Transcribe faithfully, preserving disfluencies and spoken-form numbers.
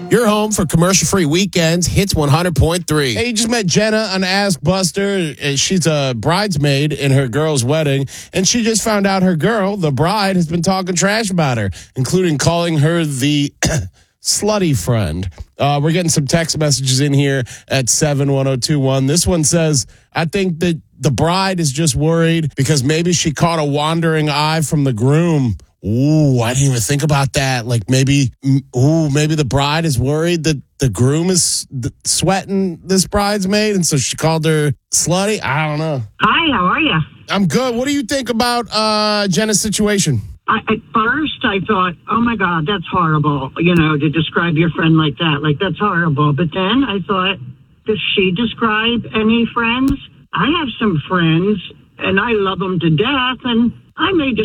Your home for commercial-free weekends, Hits one hundred point three. Hey, you just met Jenna on Ask Buster. She's a bridesmaid in her girl's wedding, and she just found out her girl, the bride, has been talking trash about her, including calling her the slutty friend. Uh, we're getting some text messages in here at seven one zero two one. This one says, I think that the bride is just worried because maybe she caught a wandering eye from the groom. Ooh, I didn't even think about that. Like maybe, ooh, maybe the bride is worried that the groom is sweating this bridesmaid, and so she called her slutty. I don't know. Hi, how are you? I'm good. What do you think about uh, Jenna's situation? I, at first, I thought, oh my God, that's horrible. You know, to describe your friend like that, like that's horrible. But then I thought, does she describe any friends? I have some friends, and I love them to death, and I may just